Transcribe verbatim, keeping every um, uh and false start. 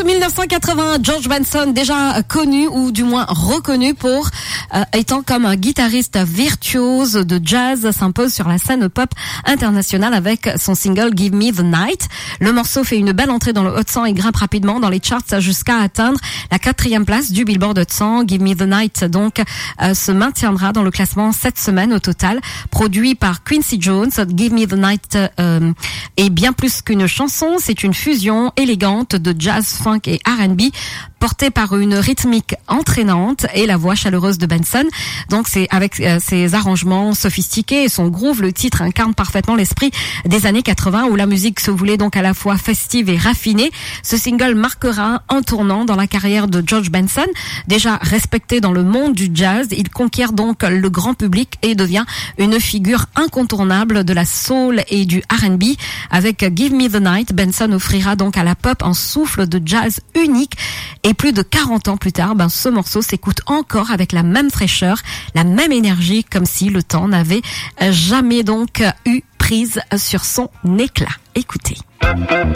mille neuf cent quatre-vingts, George Benson, déjà connu ou du moins reconnu pour euh, étant comme un guitariste virtuose de jazz, s'impose sur la scène pop internationale avec son single Give Me the Night. Le morceau fait une belle entrée dans le Hot cent et grimpe rapidement dans les charts jusqu'à atteindre la quatrième place du Billboard Hot cent. Give Me the Night donc euh, se maintiendra dans le classement sept semaines au total. Produit par Quincy Jones, Give Me the Night euh, est bien plus qu'une chanson, c'est une fusion élégante de jazz, funk et R and B, portée par une rythmique entraînante et la voix chaleureuse de Benson. Donc c'est avec euh, ses arrangements sophistiqués et son groove, le titre incarne parfaitement l'esprit des années quatre-vingts où la musique se voulait donc à la fois festive et raffinée. Ce single marquera un tournant dans la carrière de George Benson. Déjà respecté dans le monde du jazz, il conquiert donc le grand public et devient une figure incontournable de la soul et du R and B. Avec Give Me the Night, Benson offrira donc à la pop un souffle de jazz unique. Et plus de quarante ans plus tard, ben, ce morceau s'écoute encore avec la même fraîcheur, la même énergie, comme si le temps n'avait jamais donc eu prise sur son éclat. Écoutez.